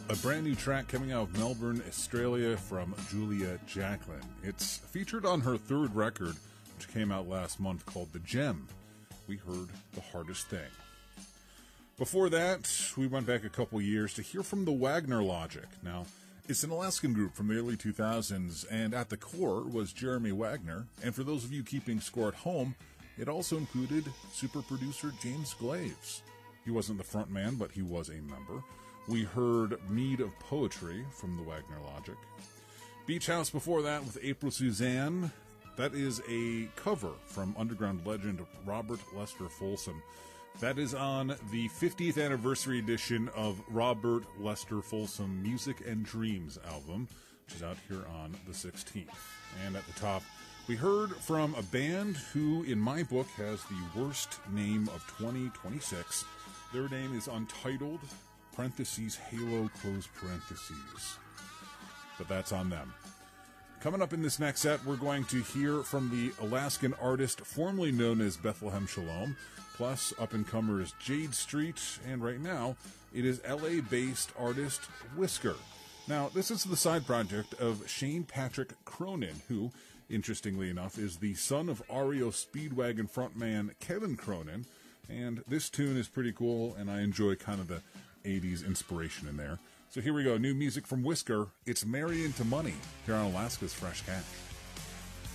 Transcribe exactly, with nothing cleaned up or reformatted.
A brand new track coming out of Melbourne, Australia from Julia Jacklin. It's featured on her third record, which came out last month, called The Gem. We heard The Hardest Thing. Before that, we went back a couple years to hear from the Wagner Logic. Now, it's an Alaskan group from the early two thousands, and at the core was Jeremy Wagner. And for those of you keeping score at home, it also included super producer James Glaves. He wasn't the front man, but he was a member. We heard Mead of Poetry from the Wagner Logic. Beach House before that with April Suzanne. That is a cover from underground legend Robert Lester Folsom. That is on the fiftieth anniversary edition of Robert Lester Folsom Music and Dreams album, which is out here on the sixteenth. And at the top, we heard from a band who, in my book, has the worst name of twenty twenty-six. Their name is Untitled, parentheses, Halo, close parentheses. But that's on them. Coming up in this next set, we're going to hear from the Alaskan artist formerly known as Bethlehem Shalom, plus up-and-comers Jade Street, and right now, it is L A-based artist Whisker. Now, this is the side project of Shane Patrick Cronin, who, interestingly enough, is the son of R E O Speedwagon frontman Kevin Cronin, and this tune is pretty cool, and I enjoy kind of the eighties inspiration in there. So here we go, new music from Whisker. It's Marry Into Money here on Alaska's Fresh Cash.